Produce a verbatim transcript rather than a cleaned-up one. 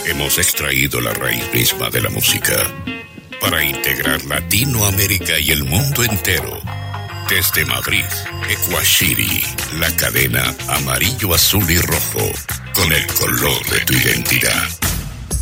hemos extraído la raíz misma de la música para integrar Latinoamérica y el mundo entero. Desde Madrid, Ecuashiri, la cadena amarillo, azul y rojo, con el color de tu identidad.